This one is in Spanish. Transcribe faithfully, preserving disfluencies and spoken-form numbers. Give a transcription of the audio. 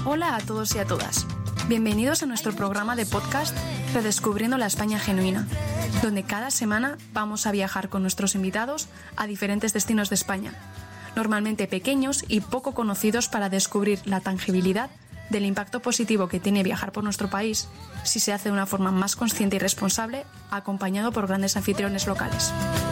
Hola a todos y a todas. Bienvenidos a nuestro programa de podcast Redescubriendo la España Genuina, donde cada semana vamos a viajar con nuestros invitados a diferentes destinos de España, normalmente pequeños y poco conocidos, para descubrir la tangibilidad del impacto positivo que tiene viajar por nuestro país si se hace de una forma más consciente y responsable, acompañado por grandes anfitriones locales.